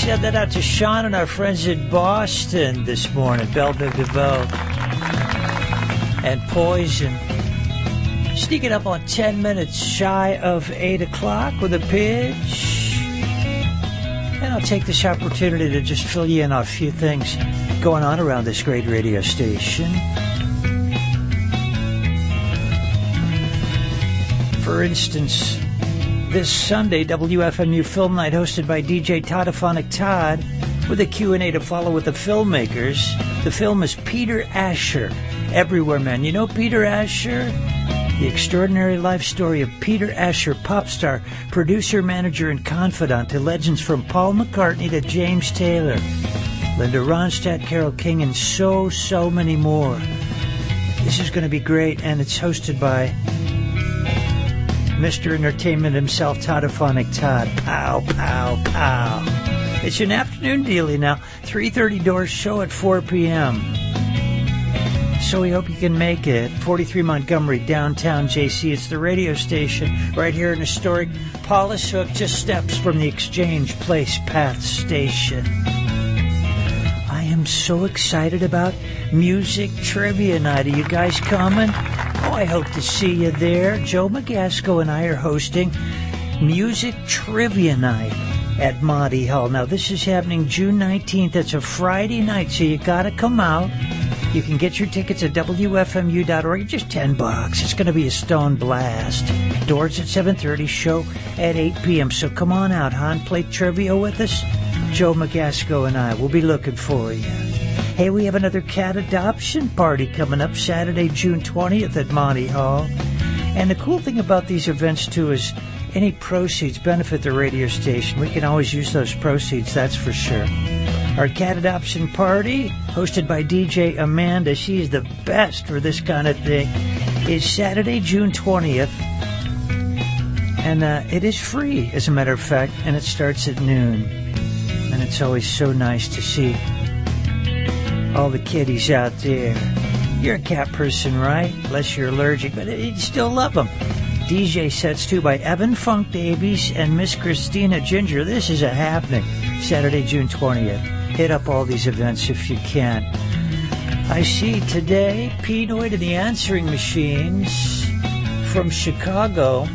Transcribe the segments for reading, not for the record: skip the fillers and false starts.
Send that out to Sean and our friends in Boston this morning. Belle de DeVoe and Poison. Sneaking up on 10 minutes shy of 8 o'clock with a pitch. And I'll take this opportunity to just fill you in on a few things going on around this great radio station. For instance, this Sunday, WFMU Film Night hosted by DJ Toddophonic Todd with a Q&A to follow with the filmmakers. The film is Peter Asher, Everywhere Man. You know Peter Asher? The extraordinary life story of Peter Asher, pop star, producer, manager, and confidant to legends from Paul McCartney to James Taylor, Linda Ronstadt, Carole King, and so many more. This is going to be great, and it's hosted by Mr. Entertainment himself, Toddophonic Todd. Pow, pow, pow. It's an afternoon dealie now. 3:30 doors, show at 4 p.m. So we hope you can make it. 43 Montgomery, downtown JC. It's the radio station right here in historic Paulus Hook, just steps from the Exchange Place Path Station. I am so excited about Music Trivia Night. Are you guys coming? Oh, I hope to see you there. Joe McGasco and I are hosting Music Trivia Night at Monty Hall. Now, this is happening June 19th. It's a Friday night, so you got to come out. You can get your tickets at WFMU.org. Just $10. It's going to be a stone blast. Doors at 7:30, show at 8 p.m. So come on out, and play trivia with us. Joe McGasco and I will be looking for you. Hey, we have another cat adoption party coming up Saturday, June 20th at Monty Hall. And the cool thing about these events, too, is any proceeds benefit the radio station. We can always use those proceeds, that's for sure. Our cat adoption party, hosted by DJ Amanda, she is the best for this kind of thing, is Saturday, June 20th. And it is free, as a matter of fact, and it starts at noon. And it's always so nice to see all the kitties out there. You're a cat person, right? Unless you're allergic, but you still love them. DJ sets, too, by Evan Funk Davies and Miss Christina Ginger. This is a happening. Saturday, June 20th. Hit up all these events if you can. I see today Pinoid and the Answering Machines from Chicago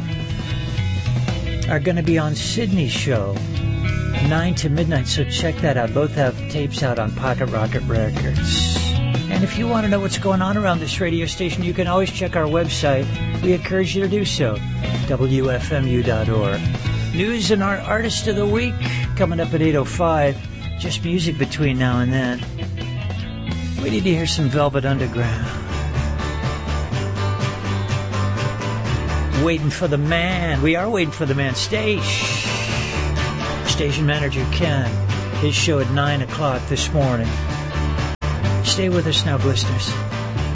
are going to be on Sydney's show, 9 to midnight, so check that out. Both have tapes out on Pocket Rocket Records. And if you want to know what's going on around this radio station, you can always check our website. We encourage you to do so, WFMU.org. News and our Artist of the Week coming up at 8:05. Just music between now and then. We need to hear some Velvet Underground. Waiting for the man. We are waiting for the man. Station manager Ken. His show at 9 o'clock this morning. Stay with us now, Blisters.